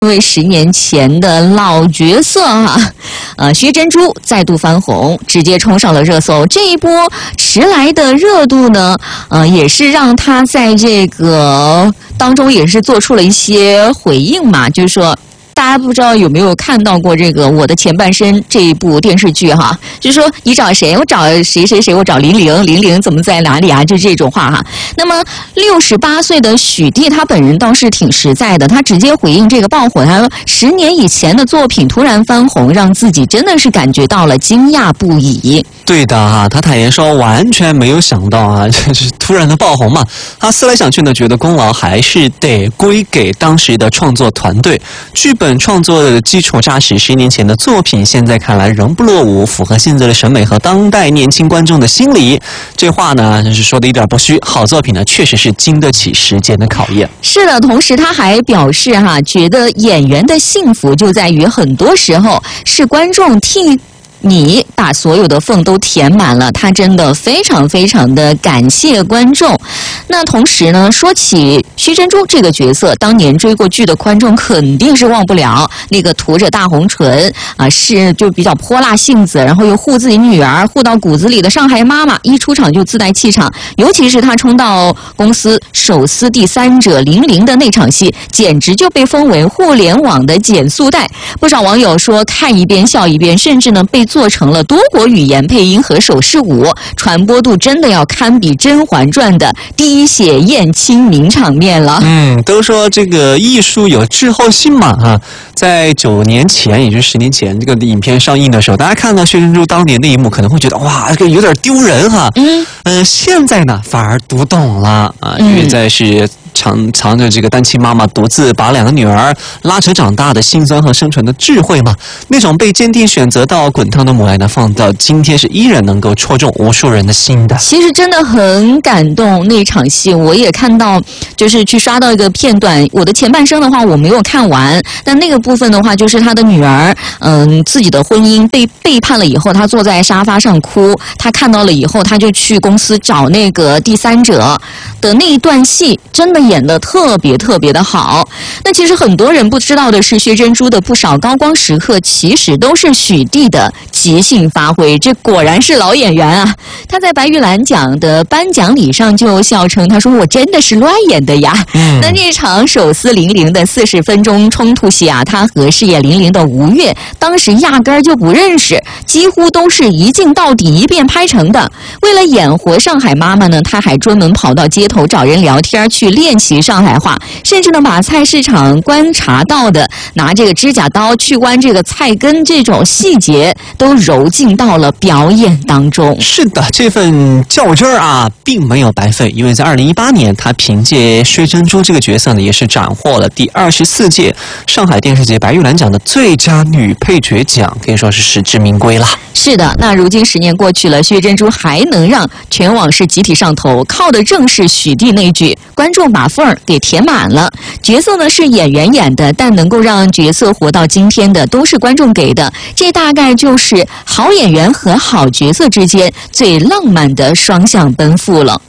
因为10年前的老角色薛珍珠再度翻红，直接冲上了热搜。这一波迟来的热度呢，也是让他在这个当中也是做出了一些回应嘛，就是说。大家不知道有没有看到过这个《我的前半生》这一部电视剧哈？就是说你找谁，我找谁谁谁，我找玲玲，玲玲怎么在哪里啊？就这种话哈。那么68岁的许娣，她本人倒是挺实在的，她直接回应这个爆火，她说10年以前的作品突然翻红，让自己真的是感觉到了惊讶不已。 对的哈，他坦言说完全没有想到啊，这是突然的爆红嘛。他思来想去呢，觉得功劳还是得归给当时的创作团队。剧本创作的基础扎实，10年前的作品现在看来仍不落伍，符合现在的审美和当代年轻观众的心理。这话呢，真是说的一点不虚。好作品呢，确实是经得起时间的考验。 是的，同时他还表示觉得演员的幸福就在于很多时候是观众替你把所有的缝都填满了，他真的非常非常的感谢观众。那同时呢，说起薛珍珠这个角色，当年追过剧的观众肯定是忘不了那个涂着大红唇是就比较泼辣性子，然后又护自己女儿护到骨子里的上海妈妈，一出场就自带气场。尤其是他冲到公司手撕第三者玲玲的那场戏，简直就被封为互联网的减速带。不少网友说看一遍笑一遍，甚至呢被做成了多国语言配音和手势舞，传播度真的要堪比《甄嬛传》的滴血验亲名场面了。 都说这个艺术有滞后性嘛在9年前，也就是10年前，这个影片上映的时候，大家看到薛珍珠当年那一幕，可能会觉得哇，这个有点丢人现在呢反而读懂了因为在是藏着这个单亲妈妈独自把2个女儿拉扯长大的辛酸和生存的智慧嘛，那种被坚定选择到滚烫的母爱呢，放到今天是依然能够戳中无数人的心的。 其实真的很感动，那场戏我也看到，就是去刷到一个片段。我的前半生的话我没有看完，但那个部分的话，就是他的女儿自己的婚姻被背叛了以后，他坐在沙发上哭，他看到了以后，他就去公司找那个第三者的那一段戏，真的演得特别特别的好。那其实很多人不知道的是，薛珍珠的不少高光时刻其实都是许娣的即兴发挥，这果然是老演员啊。他在白玉兰奖的颁奖礼上就笑称，他说我真的是乱演的呀。那场手撕玲玲的40分钟冲突戏他和饰演玲玲的吴越当时压根儿就不认识，几乎都是一镜到底一遍拍成的。为了演活上海妈妈呢，他还专门跑到街头找人聊天去练习上海话，甚至呢把菜市场观察到的拿这个指甲刀去剜这个菜根这种细节都揉进到了表演当中。 是的，这份较真儿并没有白费，因为在2018年，他凭借薛珍珠这个角色呢，也是斩获了第24届上海电视节白玉兰奖的最佳女配角奖，可以说是实至名归了。 是的，那如今10年过去了，薛珍珠还能让全网是集体上头，靠的正是许娣那句观众把缝儿给填满了。角色呢是演员演的，但能够让角色活到今天的都是观众给的，这大概就是好演员和好角色之间最浪漫的双向奔赴了。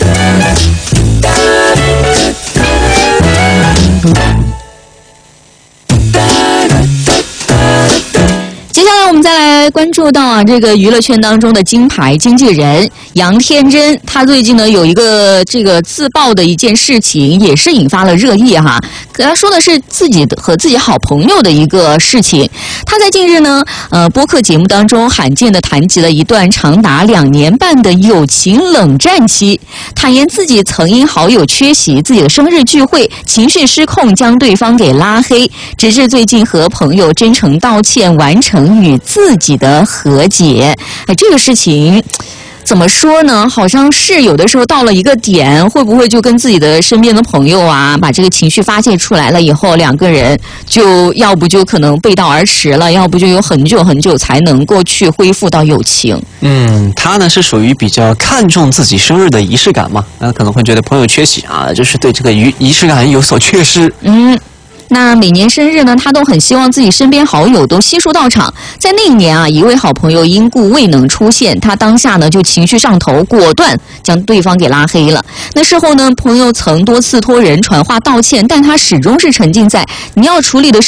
接下来我们再来关注到这个娱乐圈当中的金牌经纪人杨天真，他最近呢有一个这个自曝的一件事情，也是引发了热议可他说的是自己和自己好朋友的一个事情。他在近日呢播客节目当中罕见的谈及了一段长达2年半的友情冷战期，坦言自己曾因好友缺席自己的生日聚会，情绪失控将对方给拉黑，直至最近和朋友真诚道歉，完成与自己的和解。这个事情怎么说呢？好像是有的时候到了一个点，会不会就跟自己的身边的朋友把这个情绪发泄出来了以后，两个人就要不就可能背道而驰了，要不就有很久很久才能够去恢复到友情。 他呢是属于比较看重自己生日的仪式感嘛，可能会觉得朋友缺席就是对这个仪式感有所缺失。 那每年生日呢，他都很希望自己身边好友都悉数到场。在那一年啊，一位好朋友因故未能出现，他当下呢就情绪上头，果断将对方给拉黑了。那事后呢，朋友曾多次托人传话道歉，但他始终是沉浸在你要处理的